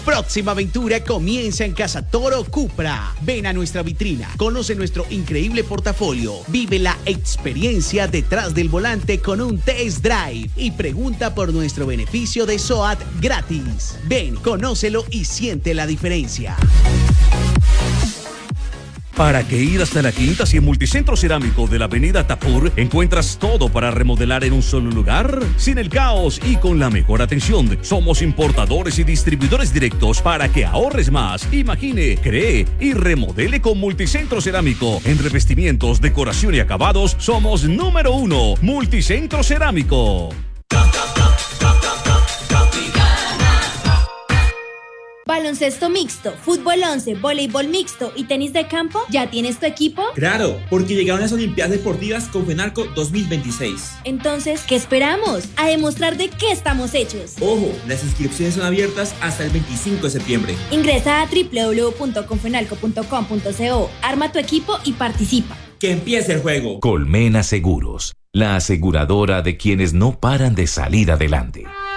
Próxima aventura comienza en Casa Toro Cupra. Ven a nuestra vitrina, conoce nuestro increíble portafolio, vive la experiencia detrás del volante con un test drive y pregunta por nuestro beneficio de SOAT gratis. Ven, conócelo y siente la diferencia. ¿Para qué ir hasta la Quinta si en Multicentro Cerámico de la Avenida Tapur encuentras todo para remodelar en un solo lugar? Sin el caos y con la mejor atención. Somos importadores y distribuidores directos para que ahorres más. Imagine, cree y remodele con Multicentro Cerámico. En revestimientos, decoración y acabados somos número 1. Multicentro Cerámico. Baloncesto mixto, fútbol 11, voleibol mixto y tenis de campo, ¿ya tienes tu equipo? Claro, porque llegaron las Olimpiadas Deportivas con FENALCO 2026. Entonces, ¿qué esperamos? A demostrar de qué estamos hechos. Ojo, las inscripciones son abiertas hasta el 25 de septiembre. Ingresa a www.confenalco.com.co, arma tu equipo y participa. ¡Que empiece el juego! Colmena Seguros, la aseguradora de quienes no paran de salir adelante.